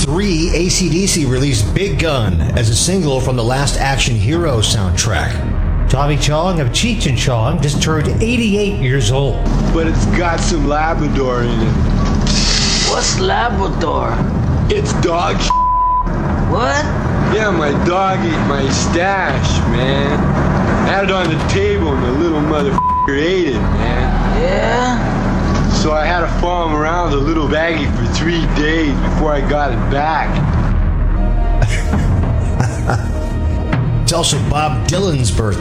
2003, AC/DC released Big Gun as a single from the Last Action Hero soundtrack. Tommy Chong of Cheech and Chong just turned 88 years old. But it's got some Labrador in it. What's Labrador? It's dog shit. What? Yeah, my dog ate my stash, man. I had it on the table and the little motherfucker ate it, man. Yeah? So I had to follow him around with a little baggie for 3 days before I got it back. It's also Bob Dylan's birthday.